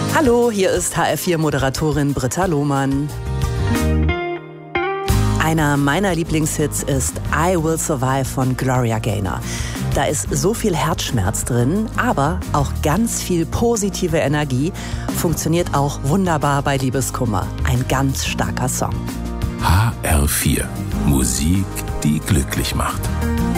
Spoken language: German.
Hallo, hier ist HR4-Moderatorin Britta Lohmann. Einer meiner Lieblingshits ist I Will Survive von Gloria Gaynor. Da ist so viel Herzschmerz drin, aber auch ganz viel positive Energie. Funktioniert auch wunderbar bei Liebeskummer. Ein ganz starker Song. HR4. Musik, die glücklich macht.